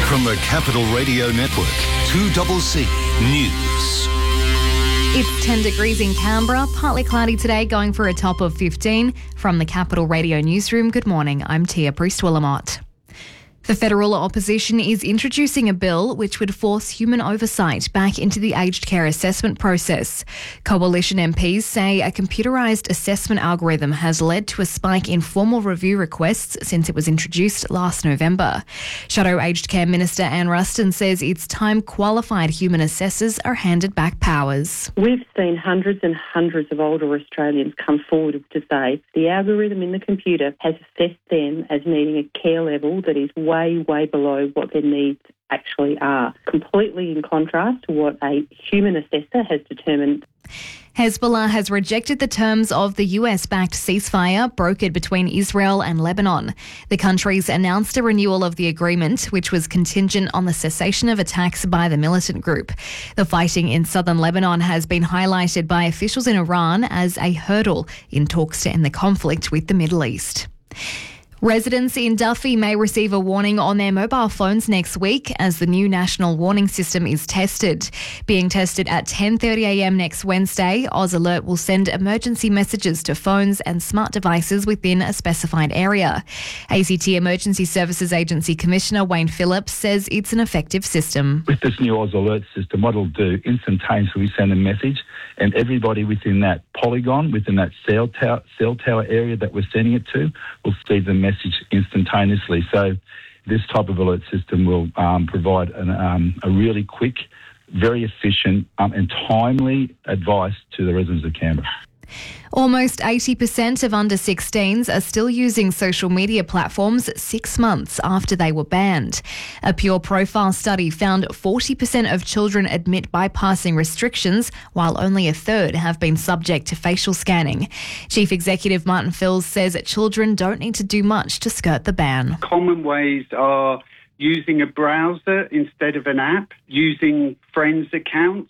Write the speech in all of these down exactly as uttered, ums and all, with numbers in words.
From the Capital Radio Network, two C C News. It's ten degrees in Canberra, partly cloudy today, going for a top of fifteen. From the Capital Radio Newsroom, good morning, I'm Tia Priest-Willamott. The federal opposition is introducing a bill which would force human oversight back into the aged care assessment process. Coalition M Ps say a computerised assessment algorithm has led to a spike in formal review requests since it was introduced last November. Shadow Aged Care Minister Anne Ruston says it's time qualified human assessors are handed back powers. We've seen hundreds and hundreds of older Australians come forward to say the algorithm in the computer has assessed them as needing a care level that is way way, way below what their needs actually are, completely in contrast to what a human assessor has determined. Hezbollah has rejected the terms of the U S-backed ceasefire brokered between Israel and Lebanon. The countries announced a renewal of the agreement, which was contingent on the cessation of attacks by the militant group. The fighting in southern Lebanon has been highlighted by officials in Iran as a hurdle in talks to end the conflict with the Middle East. Residents in Duffy may receive a warning on their mobile phones next week as the new national warning system is tested. Being tested at ten thirty a m next Wednesday, Oz Alert will send emergency messages to phones and smart devices within a specified area. A C T Emergency Services Agency Commissioner Wayne Phillips says it's an effective system. With this new Oz Alert system, what it'll do, instantaneously we send a message and everybody within that polygon, within that cell tower, cell tower area that we're sending it to, will see the message instantaneously. So this type of alert system will um, provide an, um, a really quick, very efficient um, and timely advice to the residents of Canberra. Almost eighty percent of under sixteens are still using social media platforms six months after they were banned. A Pure Profile study found forty percent of children admit bypassing restrictions, while only a third have been subject to facial scanning. Chief Executive Martin Fills says that children don't need to do much to skirt the ban. Common ways are using a browser instead of an app, using friends' accounts,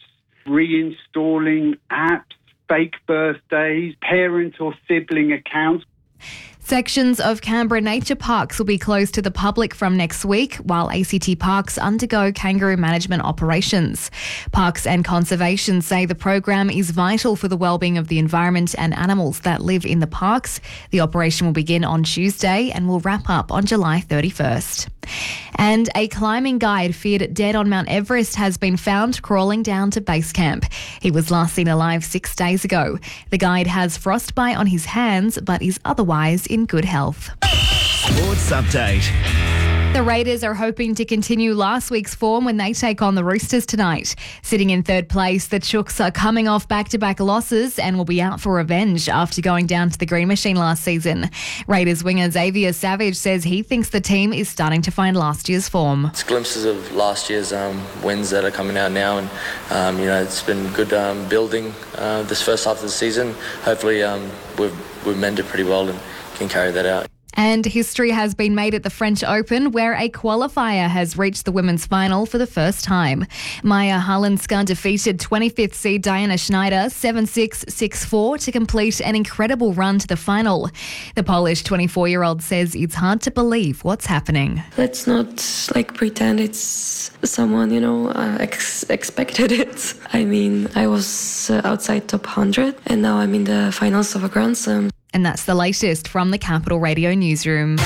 reinstalling apps, fake birthdays, parent or sibling accounts. Sections of Canberra nature parks will be closed to the public from next week, while A C T parks undergo kangaroo management operations. Parks and Conservation say the program is vital for the wellbeing of the environment and animals that live in the parks. The operation will begin on Tuesday and will wrap up on July thirty-first. And a climbing guide feared dead on Mount Everest has been found crawling down to base camp. He was last seen alive six days ago. The guide has frostbite on his hands but is otherwise in good health. Sports update. The Raiders are hoping to continue last week's form when they take on the Roosters tonight. Sitting in third place, the Chooks are coming off back-to-back losses and will be out for revenge after going down to the Green Machine last season. Raiders winger Xavier Savage says he thinks the team is starting to find last year's form. It's glimpses of last year's um, wins that are coming out now, and um, you know it's been good um, building uh, this first half of the season. Hopefully um, we've, we've mended pretty well and can carry that out. And history has been made at the French Open, where a qualifier has reached the women's final for the first time. Maya Halinska defeated twenty-fifth seed Diana Schneider seven six, six four to complete an incredible run to the final. The Polish twenty-four-year-old says it's hard to believe what's happening. Let's not like pretend it's someone, you know, uh, ex- expected it. I mean, I was uh, outside top one hundred and now I'm in the finals of a Grand Slam. And that's the latest from the Capital Radio Newsroom.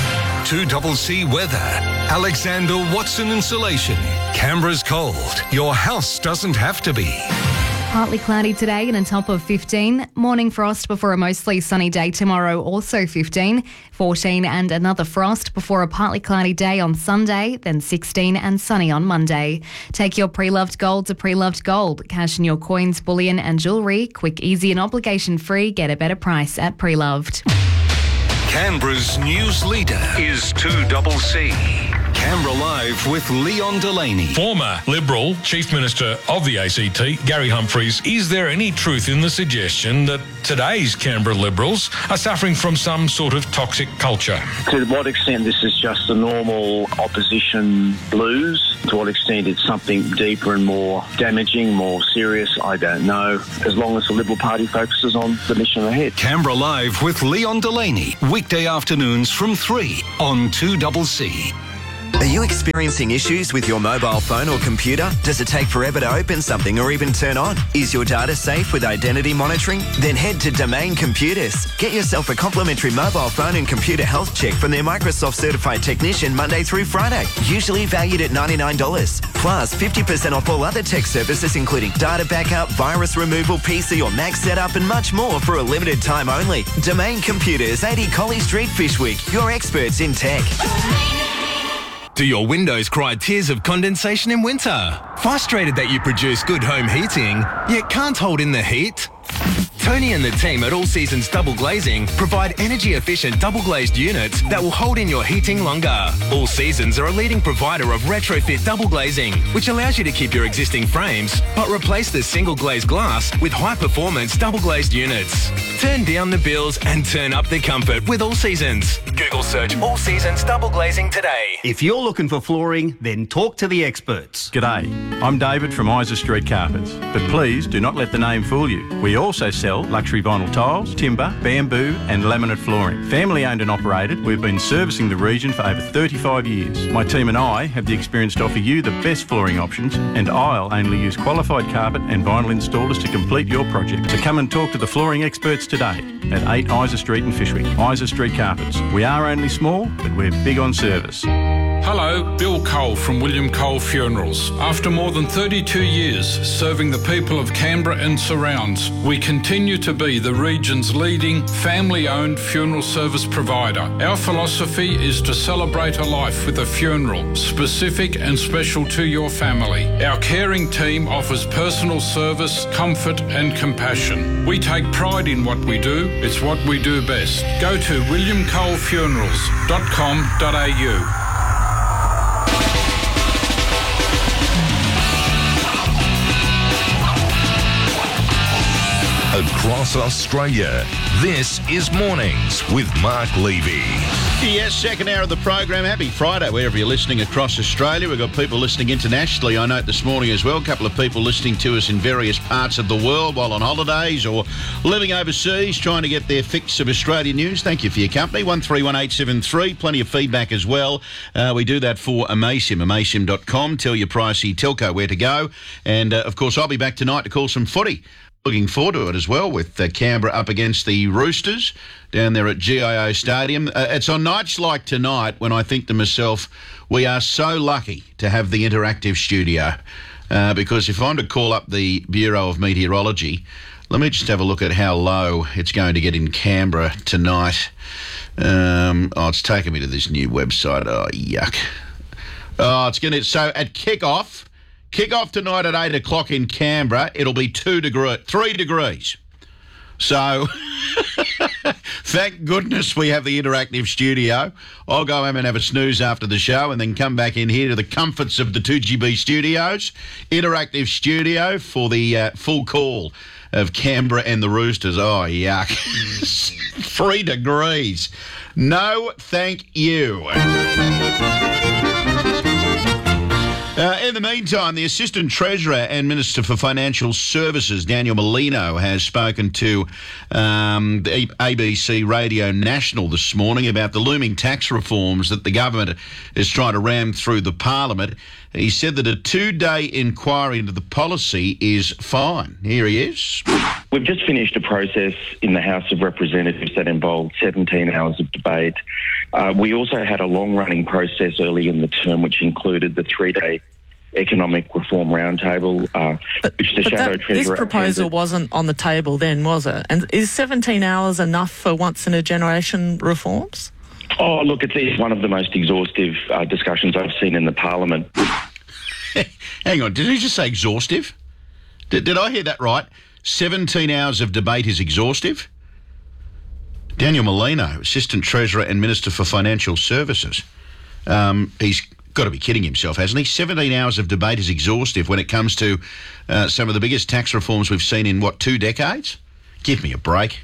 two C C weather. Alexander Watson Insulation. Canberra's cold. Your house doesn't have to be. Partly cloudy today and a top of fifteen. Morning frost before a mostly sunny day tomorrow, also fifteen. fourteen and another frost before a partly cloudy day on Sunday, then sixteen and sunny on Monday. Take your pre-loved gold to Pre-Loved Gold. Cash in your coins, bullion and jewellery. Quick, easy and obligation-free. Get a better price at Pre-Loved. Canberra's news leader is two C C. Canberra Live with Leon Delaney. Former Liberal Chief Minister of the A C T, Gary Humphries, is there any truth in the suggestion that today's Canberra Liberals are suffering from some sort of toxic culture? To what extent this is just a normal opposition blues? To what extent it's something deeper and more damaging, more serious? I don't know. As long as the Liberal Party focuses on the mission ahead. Canberra Live with Leon Delaney. Weekday afternoons from three on two C C. Are you experiencing issues with your mobile phone or computer? Does it take forever to open something or even turn on? Is your data safe with identity monitoring? Then head to Domain Computers. Get yourself a complimentary mobile phone and computer health check from their Microsoft certified technician Monday through Friday, usually valued at ninety-nine dollars. Plus fifty percent off all other tech services including data backup, virus removal, P C or Mac setup and much more for a limited time only. Domain Computers, eighty Collie Street, Fishwick. Your experts in tech. Do your windows cry tears of condensation in winter? Frustrated that you produce good home heating, yet can't hold in the heat? Tony and the team at All Seasons Double Glazing provide energy-efficient double-glazed units that will hold in your heating longer. All Seasons are a leading provider of retrofit double glazing, which allows you to keep your existing frames, but replace the single-glazed glass with high-performance double-glazed units. Turn down the bills and turn up the comfort with All Seasons. Google search All Seasons Double Glazing today. If you're looking for flooring, then talk to the experts. G'day, I'm David from Isa Street Carpets, but please do not let the name fool you. We also sell luxury vinyl tiles, timber, bamboo and laminate flooring. Family owned and operated, we've been servicing the region for over thirty-five years. My team and I have the experience to offer you the best flooring options, and I'll only use qualified carpet and vinyl installers to complete your project. So come and talk to the flooring experts today at eight Isa Street in Fishwick. Isa Street Carpets. We are only small, but we're big on service. Hello, Bill Cole from William Cole Funerals. After more than thirty-two years serving the people of Canberra and surrounds, we continue to be the region's leading family-owned funeral service provider. Our philosophy is to celebrate a life with a funeral, specific and special to your family. Our caring team offers personal service, comfort and compassion. We take pride in what we do. It's what we do best. Go to william cole funerals dot com dot a u. Across Australia, this is Mornings with Mark Levy. Yes, second hour of the program. Happy Friday, wherever you're listening across Australia. We've got people listening internationally, I note this morning as well. A couple of people listening to us in various parts of the world while on holidays or living overseas, trying to get their fix of Australian news. Thank you for your company. one three one eight seven three. Plenty of feedback as well. Uh, we do that for Amaysim, amaysim dot com. Tell your pricey telco where to go. And, uh, of course, I'll be back tonight to call some footy. Looking forward to it as well, with uh, Canberra up against the Roosters down there at G I O Stadium. Uh, it's on nights like tonight when I think to myself, we are so lucky to have the interactive studio, uh, because if I'm to call up the Bureau of Meteorology, let me just have a look at how low it's going to get in Canberra tonight. Um, oh, it's taken me to this new website. Oh, yuck. Oh, it's going to... So at kick-off... Kick-off tonight at eight o'clock in Canberra. It'll be two degree, three degrees. So, thank goodness we have the interactive studio. I'll go home and have a snooze after the show and then come back in here to the comforts of the two G B studios. Interactive studio for the uh, full call of Canberra and the Roosters. Oh, yuck. Three degrees. No, thank you. Uh, in the meantime, the Assistant Treasurer and Minister for Financial Services, Daniel Molino, has spoken to um, the A B C Radio National this morning about the looming tax reforms that the government is trying to ram through the Parliament. He said that a two-day inquiry into the policy is fine. Here he is. We've just finished a process in the House of Representatives that involved seventeen hours of debate. Uh, we also had a long-running process early in the term, which included the three-day Economic Reform Roundtable, uh, but, which the but Shadow that, Treasurer... This proposal handed. wasn't on the table then, was it? And is seventeen hours enough for once-in-a-generation reforms? Oh, look, it's, it's one of the most exhaustive uh, discussions I've seen in the Parliament. Hang on, did he just say exhaustive? Did, did I hear that right? seventeen hours of debate is exhaustive? Daniel Molino, Assistant Treasurer and Minister for Financial Services. Um, he's got to be kidding himself, hasn't he? seventeen hours of debate is exhaustive when it comes to uh, some of the biggest tax reforms we've seen in, what, two decades? Give me a break.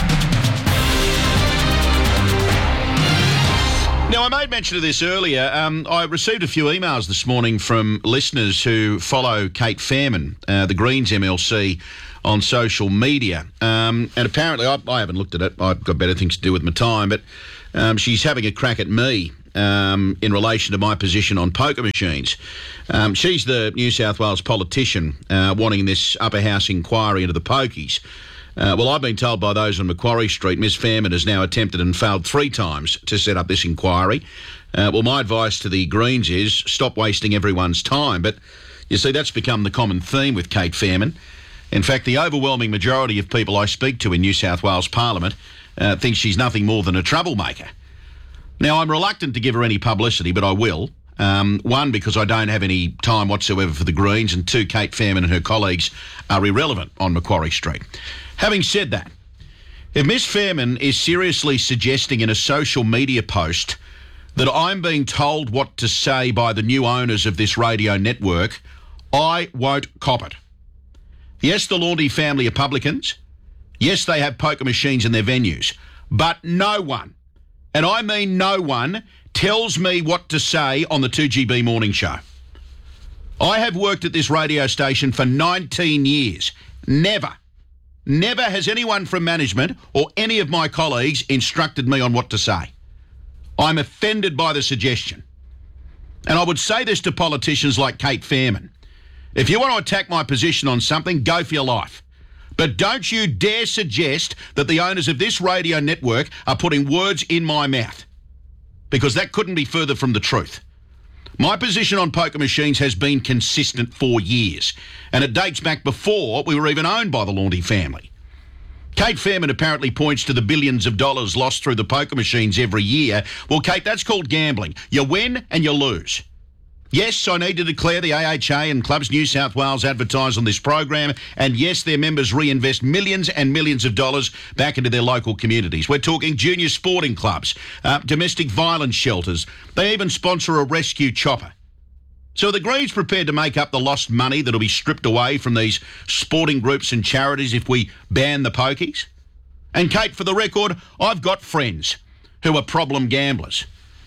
Now, I made mention of this earlier. Um, I received a few emails this morning from listeners who follow Kate Fairman, uh, the Greens M L C, on social media. Um, and apparently, I, I haven't looked at it. I've got better things to do with my time, but um, she's having a crack at me um, in relation to my position on poker machines. Um, she's the New South Wales politician uh, wanting this upper house inquiry into the pokies. Uh, well, I've been told by those on Macquarie Street, Miss Fairman has now attempted and failed three times to set up this inquiry. Uh, well, my advice to the Greens is stop wasting everyone's time. But you see, that's become the common theme with Kate Fairman. In fact, the overwhelming majority of people I speak to in New South Wales Parliament uh, think she's nothing more than a troublemaker. Now, I'm reluctant to give her any publicity, but I will. Um, one, because I don't have any time whatsoever for the Greens, and two, Kate Fairman and her colleagues are irrelevant on Macquarie Street. Having said that, if Miss Fairman is seriously suggesting in a social media post that I'm being told what to say by the new owners of this radio network, I won't cop it. Yes, the Laundy family are publicans. Yes, they have poker machines in their venues. But no one, and I mean no one, tells me what to say on the two G B morning show. I have worked at this radio station for nineteen years. Never, never has anyone from management or any of my colleagues instructed me on what to say. I'm offended by the suggestion. And I would say this to politicians like Kate Fairman. If you want to attack my position on something, go for your life. But don't you dare suggest that the owners of this radio network are putting words in my mouth, because that couldn't be further from the truth. My position on poker machines has been consistent for years, and it dates back before we were even owned by the Laundy family. Kate Fairman apparently points to the billions of dollars lost through the poker machines every year. Well, Kate, that's called gambling. You win and you lose. Yes, I need to declare the A H A and Clubs New South Wales advertise on this program, and yes, their members reinvest millions and millions of dollars back into their local communities. We're talking junior sporting clubs, uh, domestic violence shelters. They even sponsor a rescue chopper. So are the Greens prepared to make up the lost money that'll be stripped away from these sporting groups and charities if we ban the pokies? And Kate, for the record, I've got friends who are problem gamblers.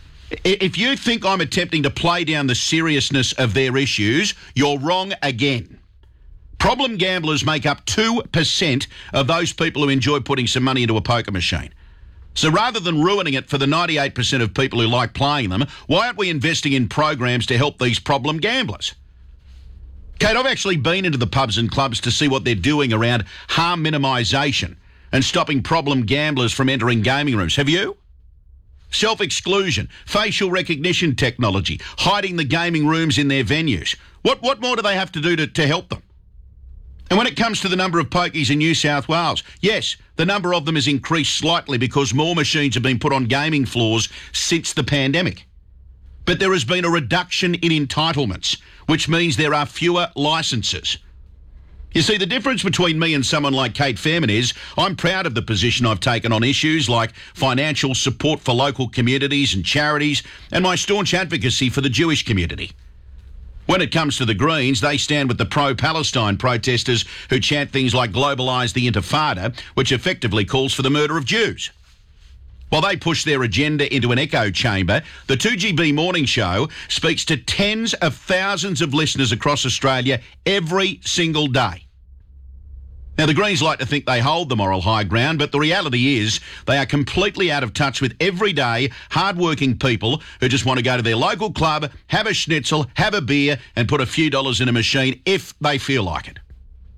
If you think I'm attempting to play down the seriousness of their issues, you're wrong again. Problem gamblers make up two percent of those people who enjoy putting some money into a poker machine. So rather than ruining it for the ninety-eight percent of people who like playing them, why aren't we investing in programs to help these problem gamblers? Kate, I've actually been into the pubs and clubs to see what they're doing around harm minimisation and stopping problem gamblers from entering gaming rooms. Have you? Self-exclusion, facial recognition technology, hiding the gaming rooms in their venues. What what more do they have to do to, to help them? And when it comes to the number of pokies in New South Wales, yes, the number of them has increased slightly because more machines have been put on gaming floors since the pandemic. But there has been a reduction in entitlements, which means there are fewer licences. You see, the difference between me and someone like Kate Fairman is I'm proud of the position I've taken on issues like financial support for local communities and charities and my staunch advocacy for the Jewish community. When it comes to the Greens, they stand with the pro-Palestine protesters who chant things like globalise the Intifada, which effectively calls for the murder of Jews. While they push their agenda into an echo chamber, the two G B Morning Show speaks to tens of thousands of listeners across Australia every single day. Now, the Greens like to think they hold the moral high ground, but the reality is they are completely out of touch with everyday, hard-working people who just want to go to their local club, have a schnitzel, have a beer and put a few dollars in a machine if they feel like it.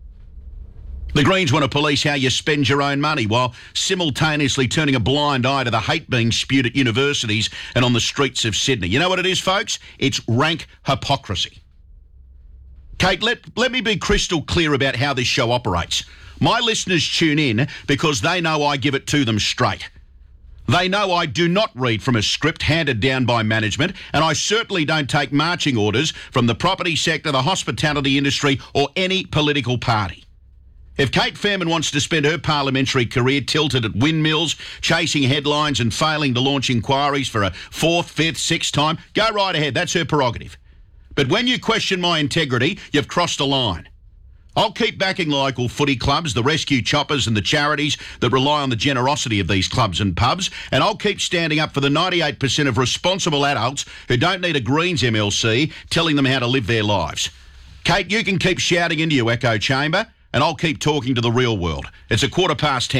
The Greens want to police how you spend your own money while simultaneously turning a blind eye to the hate being spewed at universities and on the streets of Sydney. You know what it is, folks? It's rank hypocrisy. Kate, let, let me be crystal clear about how this show operates. My listeners tune in because they know I give it to them straight. They know I do not read from a script handed down by management, and I certainly don't take marching orders from the property sector, the hospitality industry, or any political party. If Kate Fairman wants to spend her parliamentary career tilted at windmills, chasing headlines and failing to launch inquiries for a fourth, fifth, sixth time, go right ahead. That's her prerogative. But when you question my integrity, you've crossed a line. I'll keep backing local footy clubs, the rescue choppers and the charities that rely on the generosity of these clubs and pubs, and I'll keep standing up for the ninety-eight percent of responsible adults who don't need a Greens M L C telling them how to live their lives. Kate, you can keep shouting into your echo chamber, and I'll keep talking to the real world. It's a quarter past ten.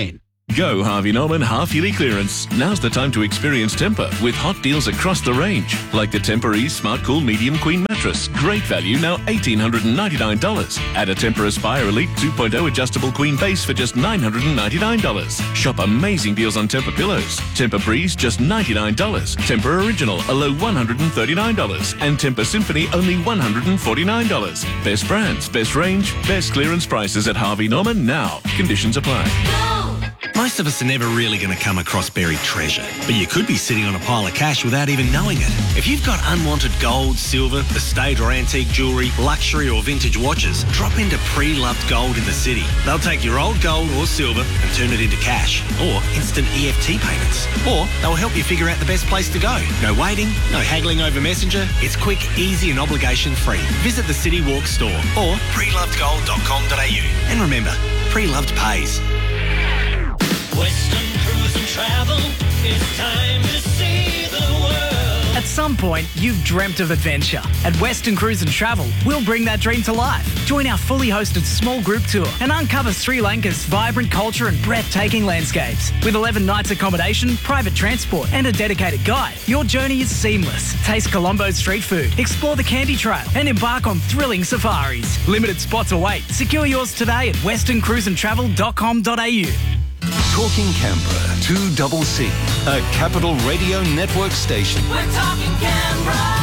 Go Harvey Norman half-yearly clearance. Now's the time to experience Tempur with hot deals across the range. Like the Tempur-Ease Smart Cool Medium Queen Mattress. Great value, now one thousand eight hundred ninety-nine dollars. Add a Tempur Aspire Elite two point oh adjustable queen base for just nine hundred ninety-nine dollars. Shop amazing deals on Tempur pillows. Tempur Breeze, just ninety-nine dollars. Tempur Original, a low one hundred thirty-nine dollars. And Tempur Symphony, only one hundred forty-nine dollars. Best brands, best range, best clearance prices at Harvey Norman now. Conditions apply. Most of us are never really going to come across buried treasure, but you could be sitting on a pile of cash without even knowing it. If you've got unwanted gold, silver, estate or antique jewellery, luxury or vintage watches, drop into Pre-Loved Gold in the city. They'll take your old gold or silver and turn it into cash or instant E F T payments. Or they'll help you figure out the best place to go. No waiting, no haggling over Messenger. It's quick, easy and obligation free. Visit the City Walk store or pre loved gold dot com dot a u. And remember, Pre-Loved pays. Western Cruise and Travel, it's time to see the world. At some point, you've dreamt of adventure. At Western Cruise and Travel, we'll bring that dream to life. Join our fully hosted small group tour and uncover Sri Lanka's vibrant culture and breathtaking landscapes. With eleven nights accommodation, private transport and a dedicated guide, your journey is seamless. Taste Colombo's street food, explore the Candy Trail and embark on thrilling safaris. Limited spots await. Secure yours today at western cruise and travel dot com dot a u. Talking Canberra, two double C, a Capital Radio Network station. We're talking Canberra.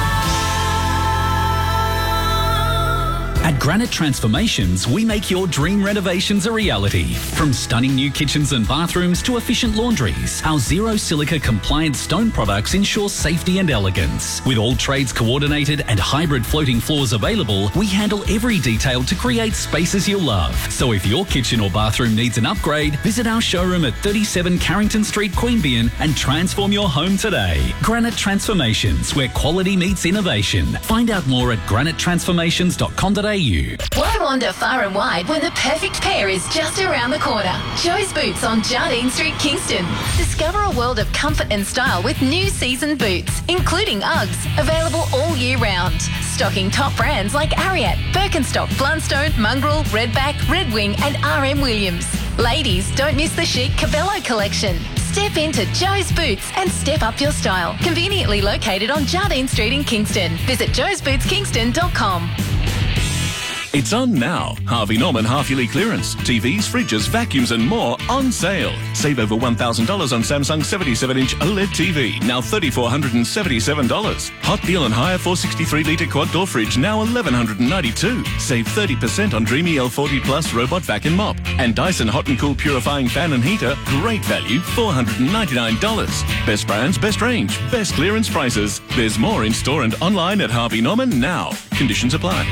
At Granite Transformations, we make your dream renovations a reality. From stunning new kitchens and bathrooms to efficient laundries, our zero silica compliant stone products ensure safety and elegance. With all trades coordinated and hybrid floating floors available, we handle every detail to create spaces you'll love. So if your kitchen or bathroom needs an upgrade, visit our showroom at thirty-seven Carrington Street, Queanbeyan and transform your home today. Granite Transformations, where quality meets innovation. Find out more at granite transformations dot com dot a u. Why wander far and wide when the perfect pair is just around the corner? Joe's Boots on Jardine Street, Kingston. Discover a world of comfort and style with new season boots, including Uggs, available all year round. Stocking top brands like Ariat, Birkenstock, Blundstone, Mongrel, Redback, Red Wing and R M Williams. Ladies, don't miss the chic Cabello collection. Step into Joe's Boots and step up your style. Conveniently located on Jardine Street in Kingston. Visit joes boots kingston dot com. It's on now. Harvey Norman half-yearly clearance. T Vs, fridges, vacuums and more on sale. Save over one thousand dollars on Samsung seventy-seven inch OLED T V, now three thousand four hundred seventy-seven dollars. Hot deal on higher four hundred sixty-three litre quad door fridge, now one thousand one hundred ninety-two dollars. Save thirty percent on Dreamy L forty Plus robot vac and mop. And Dyson Hot and Cool purifying fan and heater, great value, four hundred ninety-nine dollars. Best brands, best range, best clearance prices. There's more in store and online at Harvey Norman now. Conditions apply.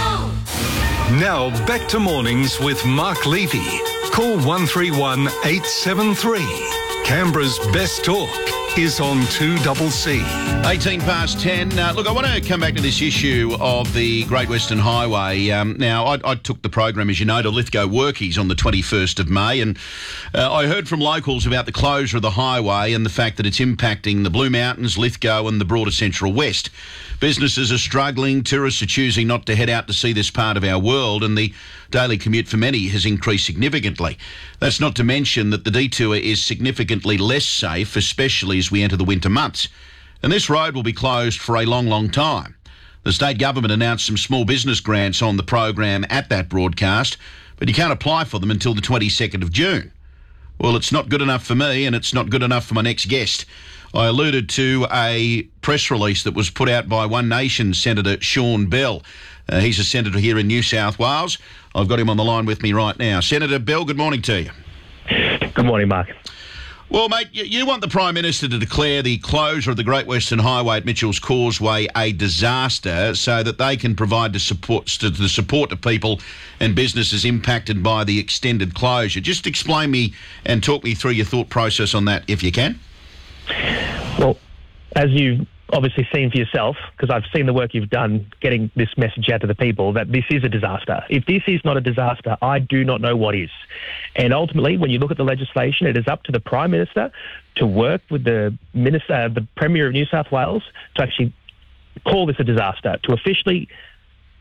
Now back to mornings with Mark Levy. Call one three one, eight seven three. Canberra's best talk is on two double C. eighteen past ten. Uh, look, I want to come back to this issue of the Great Western Highway. Um, now, I, I took the program, as you know, to Lithgow Workies on the twenty-first of May, and uh, I heard from locals about the closure of the highway and the fact that it's impacting the Blue Mountains, Lithgow and the broader Central West. Businesses are struggling, tourists are choosing not to head out to see this part of our world, and the daily commute for many has increased significantly. That's not to mention that the detour is significantly less safe, especially as we enter the winter months. And this road will be closed for a long, long time. The state government announced some small business grants on the program at that broadcast, but you can't apply for them until the twenty-second of June. Well, it's not good enough for me, and it's not good enough for my next guest. I alluded to a press release that was put out by One Nation Senator Sean Bell. Uh, he's a senator here in New South Wales. I've got him on the line with me right now. Senator Bell, good morning to you. Good morning, Mark. Well, mate, you, you want the Prime Minister to declare the closure of the Great Western Highway at Mitchell's Causeway a disaster so that they can provide the support to the support to people and businesses impacted by the extended closure. Just explain me and talk me through your thought process on that, if you can. Well, as you've obviously seen for yourself, because I've seen the work you've done getting this message out to the people, that this is a disaster. If this is not a disaster, I do not know what is. And ultimately, when you look at the legislation, it is up to the Prime Minister to work with the Minister, uh, the Premier of New South Wales to actually call this a disaster, to officially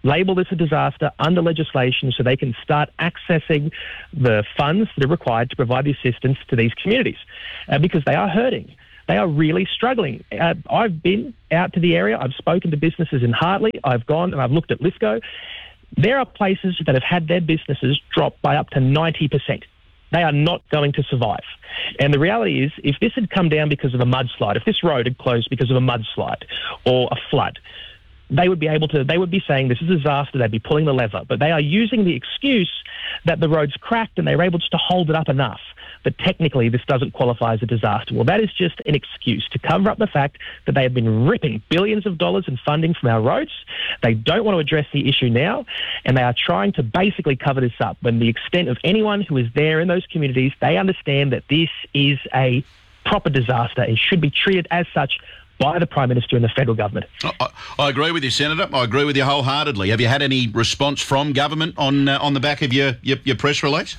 label this a disaster under legislation so they can start accessing the funds that are required to provide the assistance to these communities, uh, because they are hurting. They are really struggling. Uh, I've been out to the area. I've spoken to businesses in Hartley. I've gone and I've looked at Lithgow. There are places that have had their businesses drop by up to ninety percent. They are not going to survive. And the reality is, if this had come down because of a mudslide, if this road had closed because of a mudslide or a flood, they would be able to, they would be saying this is a disaster, they'd be pulling the lever. But they are using the excuse that the road's cracked and they're able just to hold it up enough that technically this doesn't qualify as a disaster. Well, that is just an excuse to cover up the fact that they have been ripping billions of dollars in funding from our roads. They don't want to address the issue now, and they are trying to basically cover this up when the extent of anyone who is there in those communities, they understand that this is a proper disaster and should be treated as such by the Prime Minister and the federal government. I, I agree with you, Senator. I agree with you wholeheartedly. Have you had any response from government on uh, on the back of your, your, your press release?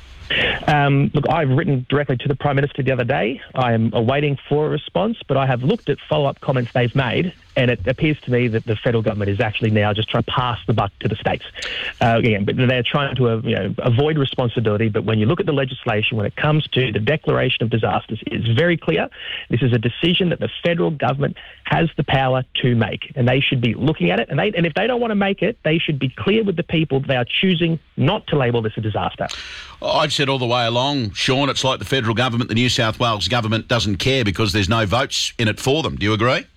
Um, look, I've written directly to the Prime Minister the other day. I am awaiting for a response, but I have looked at follow-up comments they've made, and it appears to me that the federal government is actually now just trying to pass the buck to the states. Uh, again, but they're trying to uh, you know, avoid responsibility, but when you look at the legislation, when it comes to the declaration of disasters, it's very clear. This is a decision that the federal government has the power to make, and they should be looking at it, and, they, and if they don't want to make it, they should be clear with the people that they are choosing not to label this a disaster. I've said all the way along, Sean, it's like the federal government, the New South Wales government doesn't care because there's no votes in it for them. Do you agree?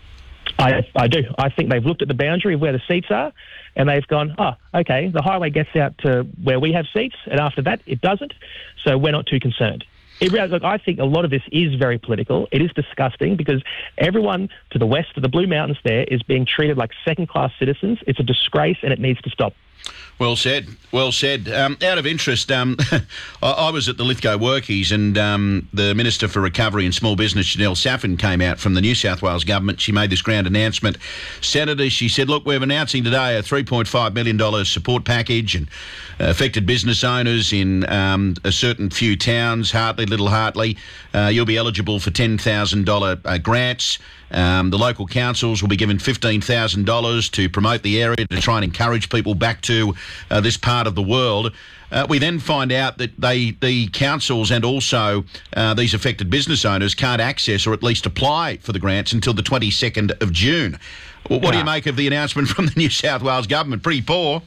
I, I do. I think they've looked at the boundary of where the seats are and they've gone, oh, okay, the highway gets out to where we have seats and after that it doesn't, so we're not too concerned. It, look, I think a lot of this is very political. It is disgusting because everyone to the west of the Blue Mountains there is being treated like second-class citizens. It's a disgrace and it needs to stop. Well said, well said. Um, out of interest, um, I, I was at the Lithgow Workies and um, the Minister for Recovery and Small Business, Janelle Saffin, came out from the New South Wales government. She made this grand announcement. Senator, she said, look, we're announcing today a three point five million dollars support package and uh, affected business owners in um, a certain few towns, Hartley, Little Hartley. Uh, you'll be eligible for ten thousand dollars uh, grants. Um, the local councils will be given fifteen thousand dollars to promote the area to try and encourage people back to uh, this part of the world. Uh, we then find out that they, the councils and also uh, these affected business owners can't access or at least apply for the grants until the twenty-second of June. Well, what yeah. do you make of the announcement from the New South Wales government? Pretty poor.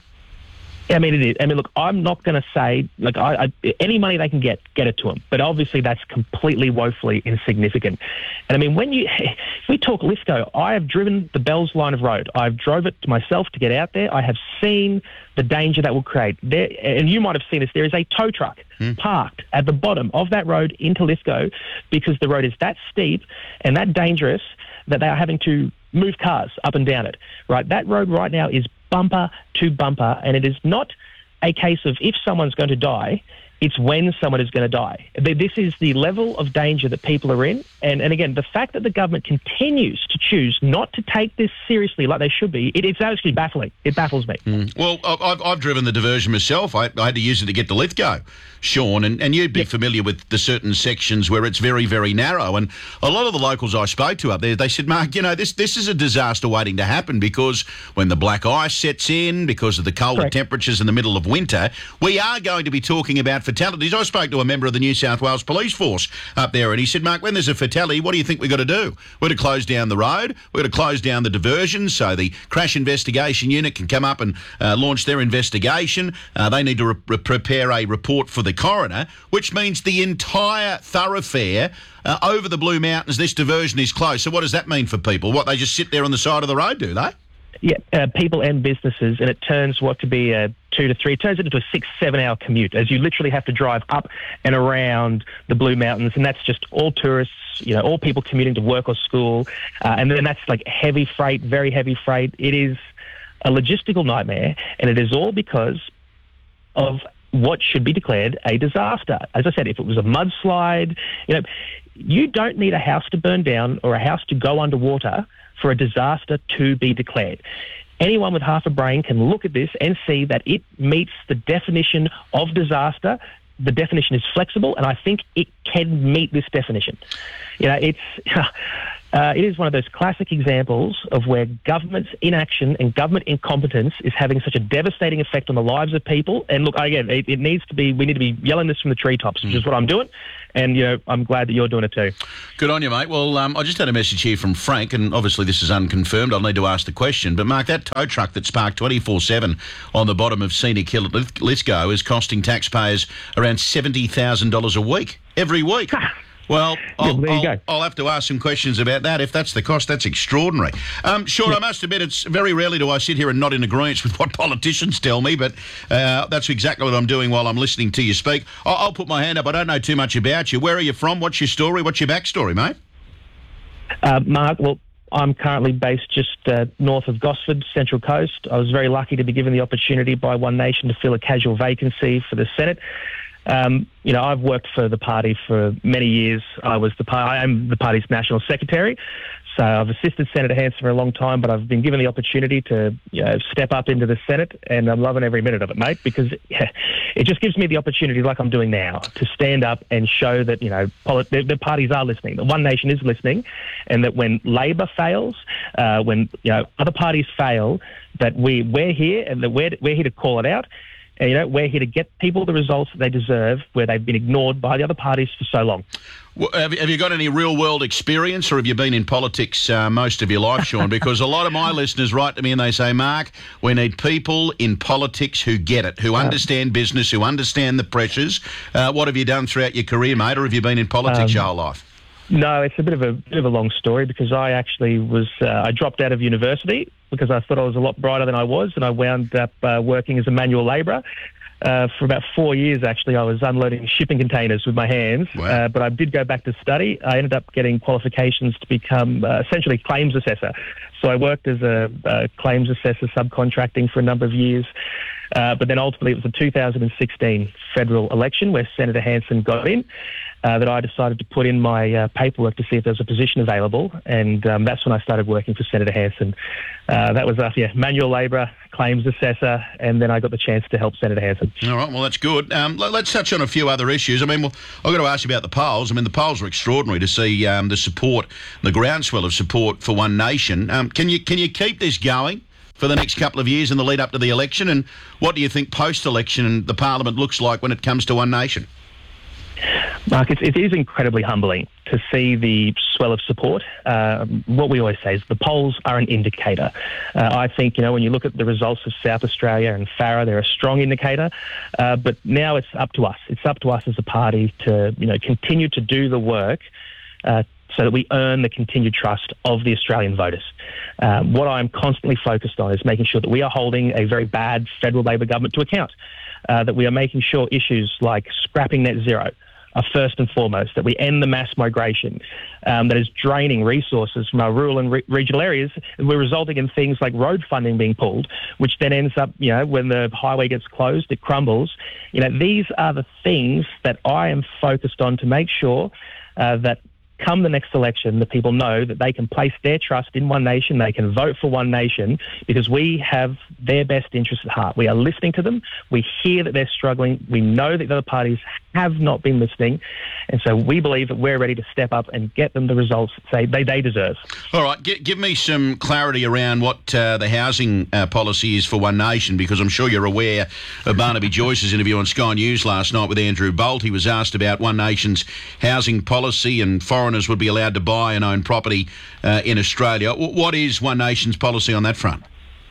I mean, it is. I mean, look, I'm not going to say, like, I, I, any money they can get, get it to them. But obviously that's completely woefully insignificant. And I mean, when you, if we talk Lithgow, I have driven the Bells line of road. I've drove it myself to get out there. I have seen the danger that will create. There, and you might have seen this, there is a tow truck hmm. parked at the bottom of that road into Lithgow because the road is that steep and that dangerous that they are having to move cars up and down it, right? That road right now is bumper to bumper, and it is not a case of if someone's going to die, it's when someone is going to die. This is the level of danger that people are in, and, and again, the fact that the government continues to choose not to take this seriously like they should be, it, it's actually baffling. It baffles me. Mm. Well, I've, I've driven the diversion myself. I, I had to use it to get to Lithgow, Sean, and, and you'd be yep. familiar with the certain sections where it's very, very narrow. And a lot of the locals I spoke to up there, they said, Mark, you know, this this is a disaster waiting to happen because when the black ice sets in, because of the colder Correct. temperatures in the middle of winter, we are going to be talking about fatalities. I spoke to a member of the New South Wales Police Force up there, and he said, Mark, when there's a fatality, what do you think we've got to do? We're to close down the road. We're going to close down the diversion so the crash investigation unit can come up and uh, launch their investigation. Uh, they need to re- prepare a report for the coroner, which means the entire thoroughfare uh, over the Blue Mountains, this diversion is closed. So what does that mean for people? What, they just sit there on the side of the road, do they? Yeah, uh, people and businesses, and it turns what to be a two to three, it turns it into a six, seven-hour commute, as you literally have to drive up and around the Blue Mountains, and that's just all tourists, you know, all people commuting to work or school, uh, and then that's like heavy freight, very heavy freight. It is a logistical nightmare, and it is all because of what should be declared a disaster. As I said, if it was a mudslide, you know, you don't need a house to burn down or a house to go underwater for a disaster to be declared. Anyone with half a brain can look at this and see that it meets the definition of disaster. The definition is flexible, and I think it can meet this definition. You know, it's Uh, it is one of those classic examples of where government's inaction and government incompetence is having such a devastating effect on the lives of people. And look, again, it, it needs to be, we need to be yelling this from the treetops, which is what I'm doing. And, you know, I'm glad that you're doing it too. Good on you, mate. Well, um, I just had a message here from Frank, and obviously this is unconfirmed. I'll need to ask the question. But, Mark, that tow truck that's parked twenty-four seven on the bottom of Scenic Hill at Lith- Lithgow is costing taxpayers around seventy thousand dollars a week, every week. Well, I'll, there you I'll, go. I'll have to ask some questions about that. If that's the cost, that's extraordinary. Um, sure, Yeah. I must admit, it's very rarely do I sit here and not in agreement with what politicians tell me, but uh, that's exactly what I'm doing while I'm listening to you speak. I'll, I'll put my hand up. I don't know too much about you. Where are you from? What's your story? What's your backstory, mate? Uh, Mark, well, I'm currently based just uh, north of Gosford, Central Coast. I was very lucky to be given the opportunity by One Nation to fill a casual vacancy for the Senate. Um, you know, I've worked for the party for many years. I was the par- I am the party's national secretary, so I've assisted Senator Hanson for a long time. But I've been given the opportunity to you know, step up into the Senate, and I'm loving every minute of it, mate. Because yeah, it just gives me the opportunity, like I'm doing now, to stand up and show that you know polit- the, the parties are listening, that One Nation is listening, and that when Labor fails, uh, when you know other parties fail, that we we're here and that we're we're here to call it out. And, you know, we're here to get people the results that they deserve where they've been ignored by the other parties for so long. Well, have, have you got any real-world experience, or have you been in politics uh, most of your life, Sean? Because a lot of my listeners write to me and they say, Mark, we need people in politics who get it, who understand business, who understand the pressures. Uh, what have you done throughout your career, mate, or have you been in politics Um, your whole life? No, it's a bit of a bit of a long story because I actually was uh, I dropped out of university because I thought I was a lot brighter than I was, and I wound up uh, working as a manual labourer. Uh, for about four years, actually, I was unloading shipping containers with my hands. Wow. Uh, but I did go back to study. I ended up getting qualifications to become uh, essentially claims assessor. So I worked as a, a claims assessor subcontracting for a number of years. Uh, but then ultimately it was the two thousand sixteen federal election where Senator Hanson got in. Uh, that I decided to put in my uh, paperwork to see if there was a position available, and um, that's when I started working for Senator Hanson. Uh, that was uh, yeah, manual labourer, claims assessor, and then I got the chance to help Senator Hanson. All right, well, that's good. Um, let, let's touch on a few other issues. I mean, well, I've got to ask you about the polls. I mean, the polls were extraordinary to see um, the support, the groundswell of support for One Nation. Um, can you can you keep this going for the next couple of years in the lead up to the election? And what do you think post-election the parliament looks like when it comes to One Nation? Mark, it, it is incredibly humbling to see the swell of support. Uh, what we always say is the polls are an indicator. Uh, I think, you know, when you look at the results of South Australia and Farah, they're a strong indicator. Uh, but now it's up to us. It's up to us as a party to, you know, continue to do the work uh, so that we earn the continued trust of the Australian voters. Uh, what I'm constantly focused on is making sure that we are holding a very bad federal Labor government to account, uh, that we are making sure issues like scrapping net zero are first and foremost, that we end the mass migration um, that is draining resources from our rural and re- regional areas. We're resulting in things like road funding being pulled, which then ends up, you know, when the highway gets closed, it crumbles. You know, these are the things that I am focused on to make sure uh, that come the next election, the people know that they can place their trust in One Nation, they can vote for One Nation because we have their best interests at heart. We are listening to them. We hear that they're struggling. We know that the other parties have not been listening. And so we believe that we're ready to step up and get them the results that say they, they deserve. All right, G- give me some clarity around what uh, the housing uh, policy is for One Nation, because I'm sure you're aware of Barnaby Joyce's interview on Sky News last night with Andrew Bolt. He was asked about One Nation's housing policy and foreigners would be allowed to buy and own property uh, in Australia. W- what is One Nation's policy on that front?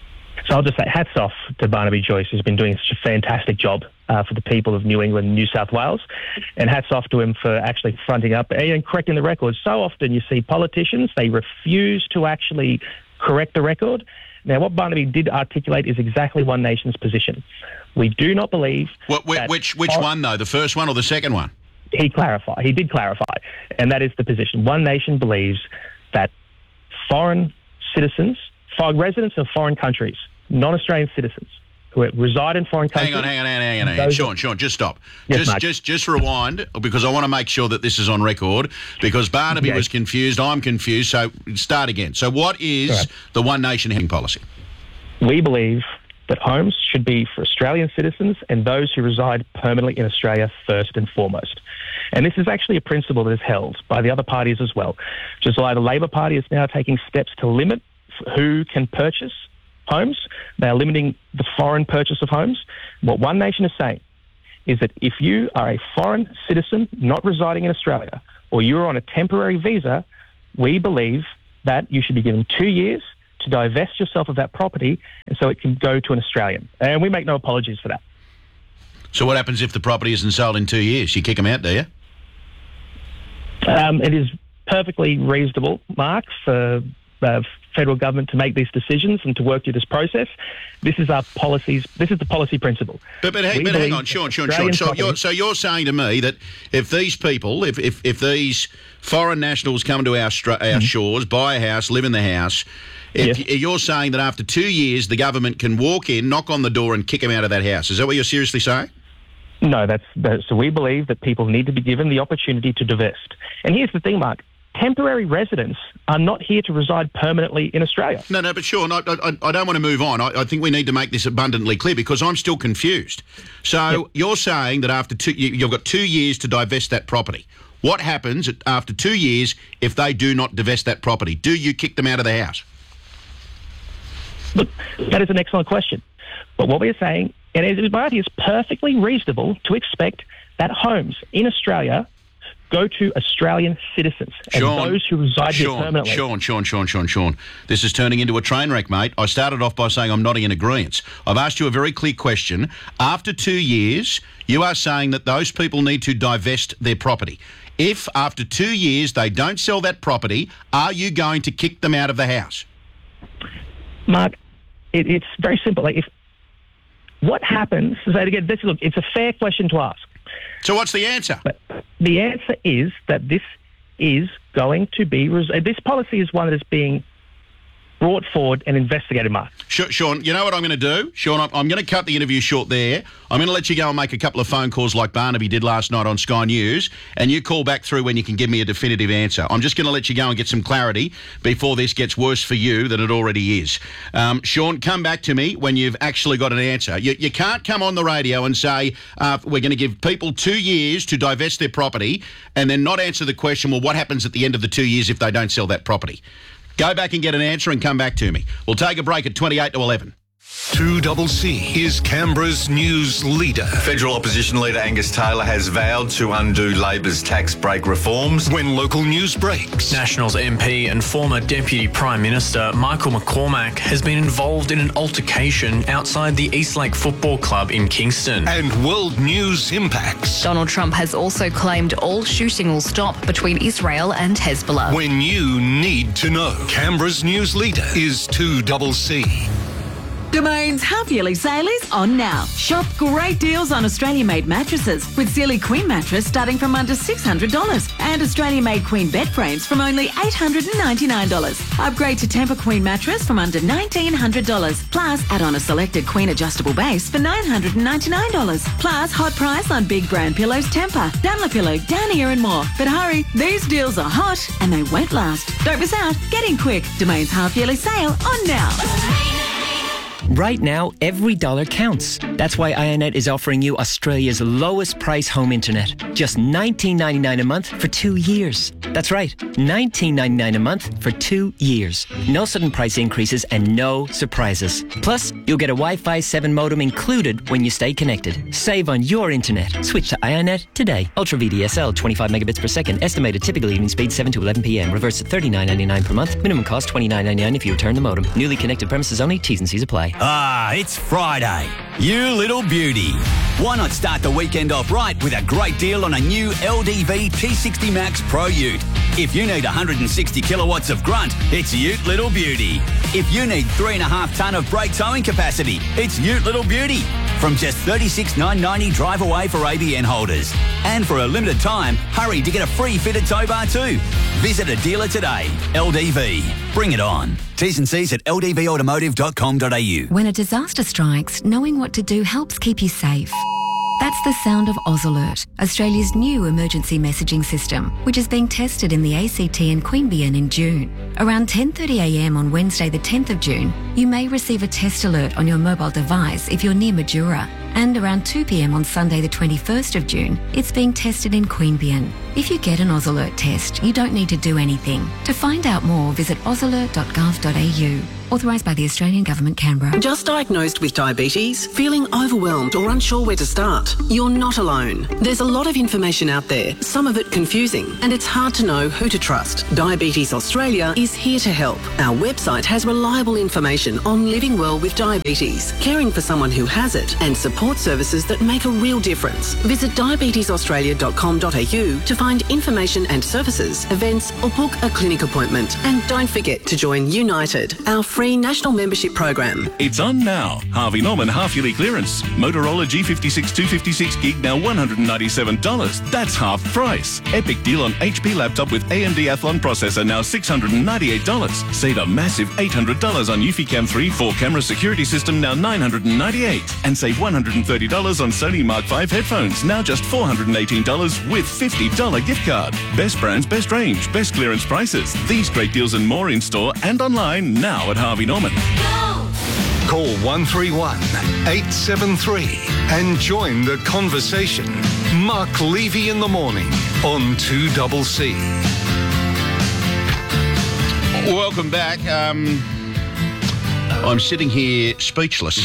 So I'll just say hats off to Barnaby Joyce, who's been doing such a fantastic job uh, for the people of New England and New South Wales. And hats off to him for actually fronting up and correcting the record. So often you see politicians, they refuse to actually correct the record. Now, what Barnaby did articulate is exactly One Nation's position. We do not believe... What, which which, which one, though? The first one or the second one? He clarified. He did clarify. And that is the position. One Nation believes that foreign citizens, foreign residents of foreign countries, non-Australian citizens who reside in foreign countries... Hang on, hang on, hang on, hang on. Hang on. Sean, Sean, just stop. Yes, just, mate. just, just rewind, because I want to make sure that this is on record, because Barnaby Okay. was confused, I'm confused, so start again. So what is All right. the One Nation housing policy? We believe that homes should be for Australian citizens and those who reside permanently in Australia first and foremost. And this is actually a principle that is held by the other parties as well. Just like the Labor Party is now taking steps to limit who can purchase homes. They are limiting the foreign purchase of homes. What One Nation is saying is that if you are a foreign citizen not residing in Australia, or you're on a temporary visa, we believe that you should be given two years to divest yourself of that property, and so it can go to an Australian. And we make no apologies for that. So what happens if the property isn't sold in two years? You kick them out, do you? Um, it is perfectly reasonable, Mark, for the federal government to make these decisions and to work through this process. This is our policies. This is the policy principle. But but, hey, but hang on, Sean, Sean, Sean. So you're, so you're saying to me that if these people, if if, if these foreign nationals come to our our mm-hmm. shores, buy a house, live in the house, if yes. you're saying that after two years the government can walk in, knock on the door, and kick them out of that house? Is that what you're seriously saying? No, that's, that's so we believe that people need to be given the opportunity to divest. And here's the thing, Mark. Temporary residents are not here to reside permanently in Australia. No, no, but Sean, I, I, I don't want to move on. I, I think we need to make this abundantly clear because I'm still confused. So yep. you're saying that after two, you, you've got two years to divest that property. What happens after two years if they do not divest that property? Do you kick them out of the house? Look, that is an excellent question. But what we're saying, and it is perfectly reasonable to expect that homes in Australia go to Australian citizens and Sean, those who reside Sean, here permanently. Sean, Sean, Sean, Sean, Sean. This is turning into a train wreck, mate. I started off by saying I'm nodding in agreement. I've asked you a very clear question. After two years, you are saying that those people need to divest their property. If after two years they don't sell that property, are you going to kick them out of the house? Mark, it, it's very simple. Like if what happens, so again, this, look, it's a fair question to ask. So what's the answer? But the answer is that this is going to be... Res- this policy is one that is being brought forward and investigated, Mark. Sean, you know what I'm going to do? Sean, I'm going to cut the interview short there. I'm going to let you go and make a couple of phone calls like Barnaby did last night on Sky News, and you call back through when you can give me a definitive answer. I'm just going to let you go and get some clarity before this gets worse for you than it already is. Um, Sean, come back to me when you've actually got an answer. You, you can't come on the radio and say, uh, we're going to give people two years to divest their property and then not answer the question, well, what happens at the end of the two years if they don't sell that property? Go back and get an answer and come back to me. We'll take a break at twenty-eight to eleven. two C C is Canberra's news leader. Federal opposition leader Angus Taylor has vowed to undo Labor's tax break reforms. When local news breaks. Nationals M P and former Deputy Prime Minister Michael McCormack has been involved in an altercation outside the Eastlake Football Club in Kingston. And world news impacts. Donald Trump has also claimed all shooting will stop between Israel and Hezbollah. When you need to know. Canberra's news leader is two C C. Domain's half-yearly sale is on now. Shop great deals on Australian-made mattresses with Sealy Queen mattress starting from under six hundred dollars and Australian-made Queen bed frames from only eight hundred ninety-nine dollars. Upgrade to Tempur Queen mattress from under nineteen hundred dollars. Plus, add on a selected Queen adjustable base for nine hundred ninety-nine dollars. Plus, hot price on big brand pillows Tempur, Dunlopillow, Danier and more. But hurry, these deals are hot and they won't last. Don't miss out. Get in quick. Domain's half-yearly sale on now. Right now, every dollar counts. That's why Ionet is offering you Australia's lowest price home internet. Just nineteen ninety-nine a month for two years. That's right, nineteen ninety-nine a month for two years. No sudden price increases and no surprises. Plus, you'll get a Wi-Fi seven modem included when you stay connected. Save on your internet. Switch to Ionet today. Ultra V D S L, twenty-five megabits per second. Estimated typical evening speed seven to eleven p.m. Reverse at thirty-nine ninety-nine per month. Minimum cost twenty-nine ninety-nine if you return the modem. Newly connected premises only. T's and C's apply. Ah, it's Friday. You little beauty. Why not start the weekend off right with a great deal on a new L D V T sixty Max Pro Ute? If you need one hundred sixty kilowatts of grunt, it's Ute Little Beauty. If you need three and a half tonne of brake towing capacity, it's Ute Little Beauty. From just thirty-six thousand nine hundred ninety drive away for A B N holders. And for a limited time, hurry to get a free fitted tow bar too. Visit a dealer today. L D V. Bring it on. T's and C's at l d v automotive dot com dot a u. When a disaster strikes, knowing what to do helps keep you safe. That's the sound of Oz Alert, Australia's new emergency messaging system, which is being tested in the A C T and Queanbeyan in June. Around ten thirty a m on Wednesday the tenth of June, you may receive a test alert on your mobile device if you're near Majura. And around two p.m. on Sunday the twenty-first of June, it's being tested in Queanbeyan. If you get an Ozalert test, you don't need to do anything. To find out more, visit ozalert dot gov dot a u. Authorised by the Australian Government, Canberra. Just diagnosed with diabetes? Feeling overwhelmed or unsure where to start? You're not alone. There's a lot of information out there, some of it confusing, and it's hard to know who to trust. Diabetes Australia is here to help. Our website has reliable information on living well with diabetes, caring for someone who has it, and support services that make a real difference. Visit diabetes australia dot com dot a u to find information and services, events, or book a clinic appointment. And don't forget to join United, our free national membership program. It's on now. Harvey Norman half-yearly clearance. Motorola G fifty-six two fifty-six gig now one hundred ninety-seven dollars. That's half price. Epic deal on H P laptop with A M D Athlon processor now six hundred ninety-eight dollars. Save a massive eight hundred dollars on Eufy-Cam three four-camera security system now nine hundred ninety-eight dollars. And save one hundred thirty dollars on Sony Mark five headphones now just four hundred eighteen dollars with fifty dollars gift card. Best brands, best range, best clearance prices. These great deals and more in store and online now at Harvey Norman. Call one three one, eight seven three and join the conversation. Mark Levy in the morning on two C C. Welcome back. Um, I'm sitting here speechless.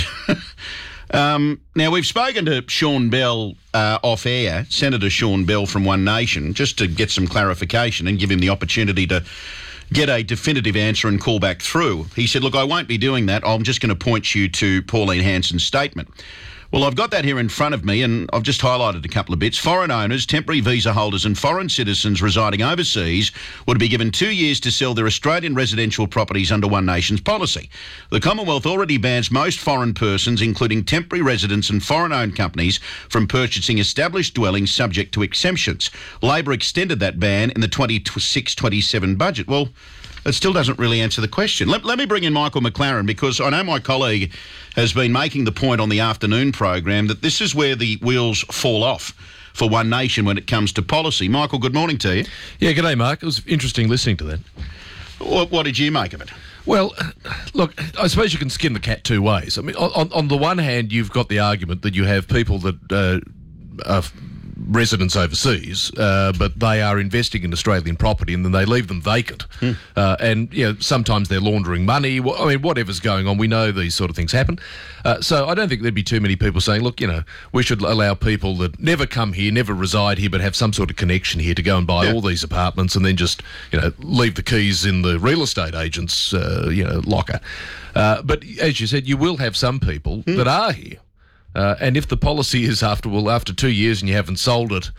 um, now, we've spoken to Sean Bell uh, off air, Senator Sean Bell from One Nation, just to get some clarification and give him the opportunity to get a definitive answer and call back through. He said, look, I won't be doing that. I'm just going to point you to Pauline Hanson's statement. Well, I've got that here in front of me, and I've just highlighted a couple of bits. Foreign owners, temporary visa holders and foreign citizens residing overseas would be given two years to sell their Australian residential properties under One Nation's policy. The Commonwealth already bans most foreign persons, including temporary residents and foreign-owned companies, from purchasing established dwellings subject to exemptions. Labor extended that ban in the twenty-six twenty-seven budget. Well, it still doesn't really answer the question. Let, let me bring in Michael McLaren, because I know my colleague has been making the point on the afternoon program that this is where the wheels fall off for One Nation when it comes to policy. Michael, good morning to you. Yeah, g'day, Mark. It was interesting listening to that. What, what did you make of it? Well, look, I suppose you can skin the cat two ways. I mean, on, on the one hand, you've got the argument that you have people that uh, are residents overseas, uh, but they are investing in Australian property and then they leave them vacant. Hmm. Uh, and, you know, sometimes they're laundering money. I mean, whatever's going on, we know these sort of things happen. Uh, so I don't think there'd be too many people saying, look, you know, we should allow people that never come here, never reside here, but have some sort of connection here to go and buy yeah. all these apartments and then just, you know, leave the keys in the real estate agent's, uh, you know, locker. Uh, but as you said, you will have some people hmm. that are here. Uh, and if the policy is after well after two years and you haven't sold it,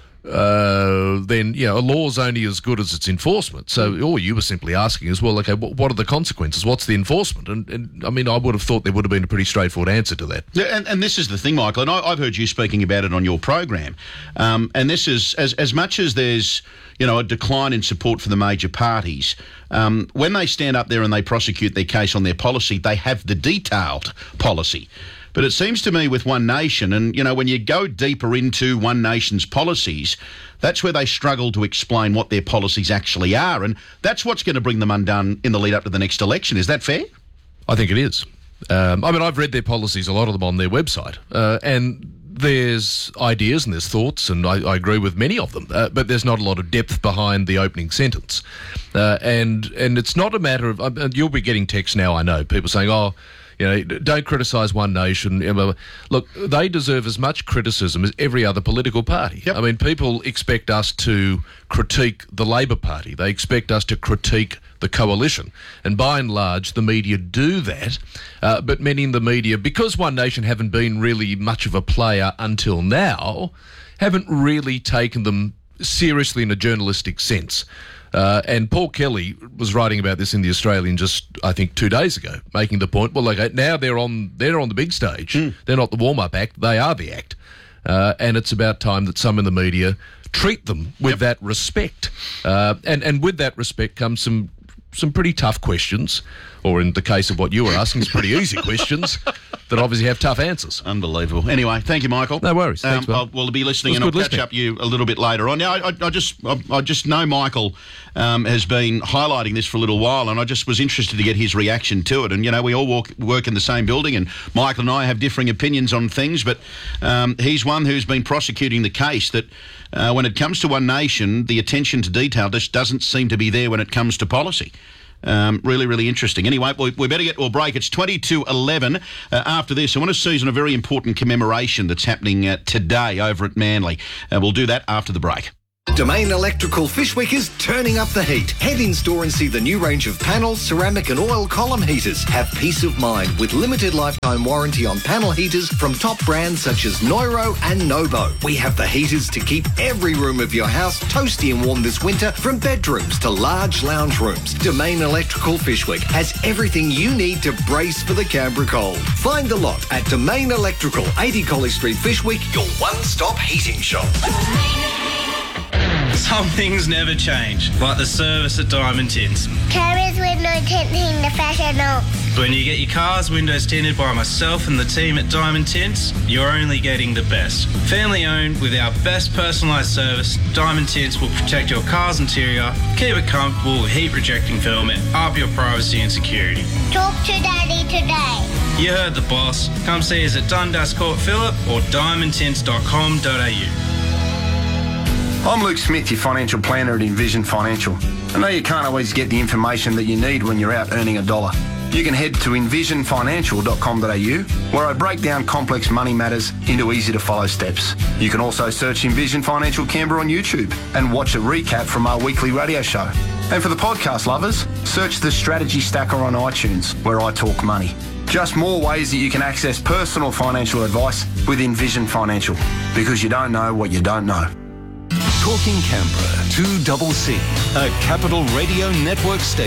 uh, then you know a law's only as good as its enforcement. So all you were simply asking is, well, okay, what, what are the consequences? What's the enforcement? And, and I mean, I would have thought there would have been a pretty straightforward answer to that. Yeah, and, and this is the thing, Michael, and I, I've heard you speaking about it on your program. Um, and this is as as much as there's you know a decline in support for the major parties. Um, when they stand up there and they prosecute their case on their policy, they have the detailed policy. But it seems to me with One Nation, and, you know, when you go deeper into One Nation's policies, that's where they struggle to explain what their policies actually are. And that's what's going to bring them undone in the lead up to the next election. Is that fair? I think it is. Um, I mean, I've read their policies, a lot of them on their website. Uh, and there's ideas and there's thoughts, and I, I agree with many of them. Uh, but there's not a lot of depth behind the opening sentence. Uh, and, and it's not a matter of... Uh, you'll be getting texts now, I know, people saying, oh... You know, don't criticise One Nation. Look, they deserve as much criticism as every other political party. Yep. I mean, people expect us to critique the Labor Party. They expect us to critique the coalition. And by and large, the media do that. Uh, but many in the media, because One Nation haven't been really much of a player until now, haven't really taken them seriously in a journalistic sense. Uh, and Paul Kelly was writing about this in The Australian just, I think, two days ago, making the point, well, okay, now they're on they're on the big stage. Mm. They're not the warm-up act, they are the act. Uh, and it's about time that some in the media treat them with yep. that respect. Uh, and, and with that respect comes some some pretty tough questions, or in the case of what you were asking, some pretty easy questions. that obviously have tough answers. Unbelievable. Anyway, thank you, Michael. No worries. Um, Thanks, man. I'll, we'll be listening, It and was I'll good catch listening. up you a little bit later on. Now, I, I, I just, I, I just know Michael um, has been highlighting this for a little while, and I just was interested to get his reaction to it. And you know, we all walk, work in the same building, and Michael and I have differing opinions on things, but um, he's one who's been prosecuting the case that uh, when it comes to One Nation, the attention to detail just doesn't seem to be there when it comes to policy. Um, really, really interesting. Anyway, we, we better get to a break. It's twenty to eleven. Uh, after this, I want to seize on a very important commemoration that's happening uh, today over at Manly. Uh, we'll do that after the break. Domain Electrical Fishwick is turning up the heat. Head in store and see the new range of panels, ceramic and oil column heaters. Have peace of mind with limited lifetime warranty on panel heaters from top brands such as Neuro and Nobo. We have the heaters to keep every room of your house toasty and warm this winter, from bedrooms to large lounge rooms. Domain Electrical Fishwick has everything you need to brace for the Canberra cold. Find the lot at Domain Electrical, eighty College Street, Fishwick, your one-stop heating shop. Some things never change, like the service at Diamond Tints. Carriers with no tinting professional. When you get your car's windows tinted by myself and the team at Diamond Tints, you're only getting the best. Family owned with our best personalised service, Diamond Tints will protect your car's interior, keep it comfortable with heat rejecting film, and up your privacy and security. Talk to Daddy today. You heard the boss. Come see us at Dundas Court Phillip or diamond tints dot com dot a u. I'm Luke Smith, your financial planner at Envision Financial. I know you can't always get the information that you need when you're out earning a dollar. You can head to envision financial dot com dot a u, where I break down complex money matters into easy-to-follow steps. You can also search Envision Financial Canberra on YouTube and watch a recap from our weekly radio show. And for the podcast lovers, search the Strategy Stacker on iTunes, where I talk money. Just more ways that you can access personal financial advice with Envision Financial, because you don't know what you don't know. Talking Canberra, two C C, a Capital Radio Network station.